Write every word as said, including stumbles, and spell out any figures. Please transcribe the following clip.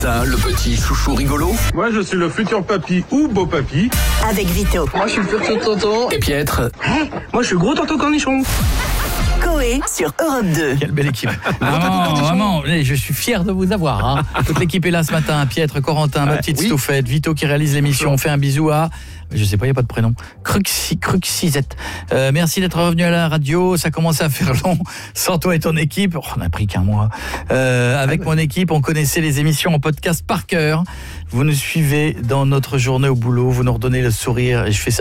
Ça, le petit chouchou rigolo. Moi, je suis le futur papy ou beau papy. Avec Vito. Moi, je suis le futur tonton. Et Pietre. Hein? Moi, je suis le gros tonton cornichon. Coé sur Europe deux. Quelle belle équipe. Vraiment, vraiment, je suis fier de vous avoir. Hein. Toute l'équipe est là ce matin. Pietre, Corentin, ma petite oui. Stouffette, Vito qui réalise l'émission. On fait un bisou à, je sais pas, il n'y a pas de prénom, Cruxi, Cruxisette. Euh, merci d'être revenu à la radio. Ça commence à faire long. Sans toi et ton équipe, oh, on n'a pris qu'un mois. Euh, avec mon équipe, on connaissait les émissions en podcast par cœur. Vous nous suivez dans notre journée au boulot. Vous nous redonnez le sourire et je fais ça.